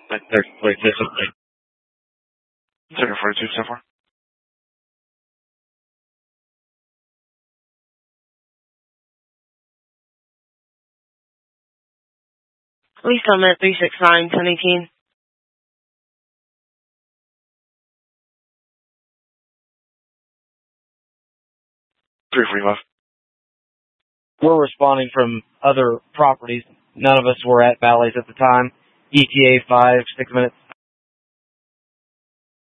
There's 42 so far. At least I'm at 369, 1018. 345. We're responding from other properties. None of us were at Bally's at the time. ETA 5, 6 minutes.